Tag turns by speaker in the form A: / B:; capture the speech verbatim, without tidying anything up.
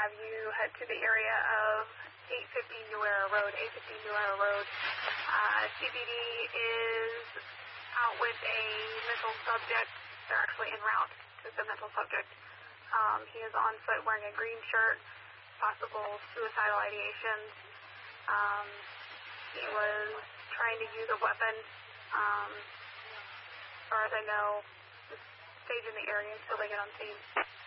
A: have you head to the area of eight fifty New Era Road, eight fifty New Era Road. Uh, C B D is out with a mental subject. They're actually en route to the mental subject. Um, he is on foot wearing a green shirt, possible suicidal ideations. Um, he was trying to use a weapon. Um, as far as I know, just staging the area until they get on scene.